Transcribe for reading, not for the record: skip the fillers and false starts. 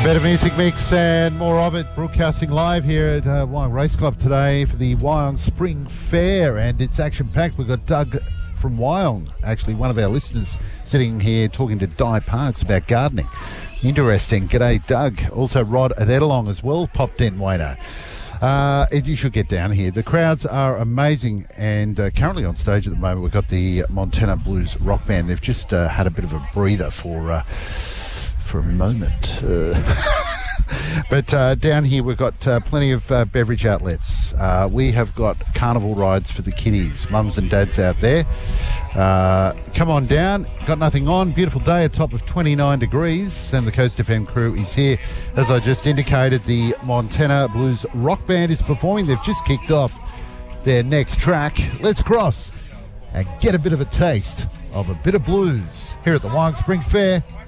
Better music mix and more of it, broadcasting live here at Wyong Race Club today for the Wyong Spring Fair, and it's action-packed. We've got Doug from Wyong, actually one of our listeners, sitting here talking to Di Parks about gardening. Interesting. G'day, Doug. Also Rod at Edelong as well popped in, Wayno. You should get down here. The crowds are amazing, and currently on stage at the moment we've got the Montana Blues Rock Band. They've just had a bit of a breather for a moment. But down here we've got plenty of beverage outlets. We have got carnival rides for the kiddies, mums and dads out there. Come on down. Got nothing on. Beautiful day, a top of 29 degrees, and the Coast FM crew is here. As I just indicated, the Montana Blues Rock Band is performing. They've just kicked off their next track. Let's cross and get a bit of a taste of a bit of blues here at the Wyong Spring Fair